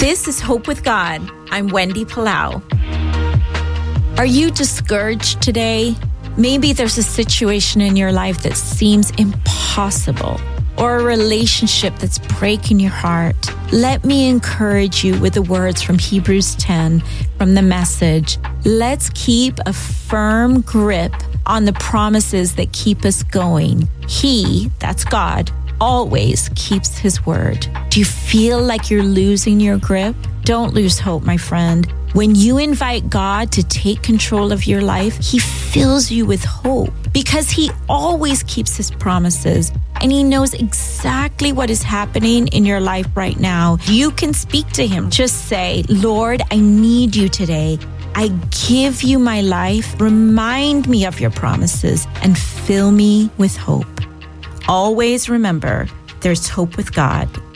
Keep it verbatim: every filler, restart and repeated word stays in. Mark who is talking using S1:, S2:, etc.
S1: This is Hope with God. I'm Wendy Palau. Are you discouraged today? Maybe there's a situation in your life that seems impossible, or a relationship that's breaking your heart. Let me encourage you with the words from Hebrews ten from the Message. Let's keep a firm grip on the promises that keep us going. He, that's God, always keeps his word. Do you feel like you're losing your grip? Don't lose hope, my friend. When you invite God to take control of your life, he fills you with hope because he always keeps his promises and he knows exactly what is happening in your life right now. You can speak to him. Just say, Lord, I need you today. I give you my life. Remind me of your promises and fill me with hope. Always remember, there's hope with God.